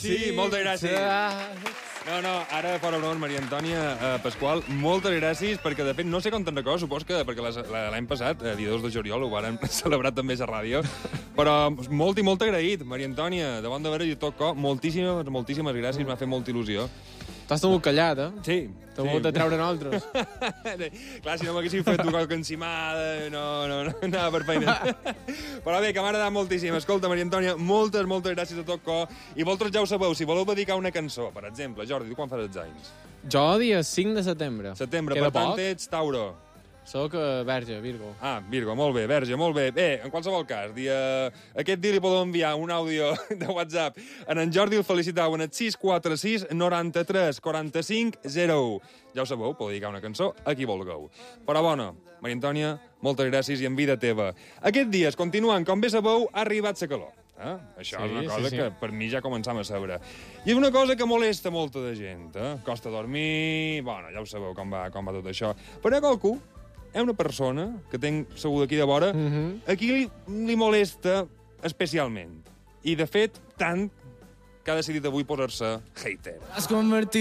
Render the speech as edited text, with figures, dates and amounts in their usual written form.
Sí, moltes gràcies. No, ara fora broma, Maria Antònia Pasqual, moltes gràcies, perquè de fet no sé com te'n recordo, supos que perquè l'any passat, dia 2 de juliol, ho varen celebrar també a ràdio, però molt i molt agraït, Maria Antònia, de bon de veure i tot cor, moltíssimes gràcies, m'ha fet molta il·lusió. T'has tingut callat, eh? Sí. T'ho hagut de treure nosaltres. Clar, si no m'haguessin fet tocar encimada, no anava per feina. Però bé, que m'ha agradat moltíssim. Escolta, Maria Antònia, moltes gràcies a tot cor. I vosaltres ja ho sabeu, si voleu dedicar una cançó, per exemple, Jordi, tu quan faràs els anys? Jo dia 5 de setembre. Setembre, per tant ets Tauro. Soc verge, Virgo. Ah, Virgo, molt bé, verge, molt bé. Bé, en qualsevol cas, aquest dia li podeu enviar un àudio de WhatsApp en Jordi, el felicitau en el 646 93 45 01. Ja ho sabeu, podeu dedicar una cançó a qui vulgueu. Però bona, Maria Antònia, moltes gràcies i en vida teva. Aquests dies, continuant, com bé sabeu, ha arribat la calor. Això és una cosa que per mi ja començam a saber. I és una cosa que molesta molta de gent. Costa dormir, bueno, ja ho sabeu com va tot això. Però hi ha qualcú, una persona que tenc segur d'aquí de vora, a qui li molesta especialment. I, de fet, tant que ha decidit avui posar-se hater.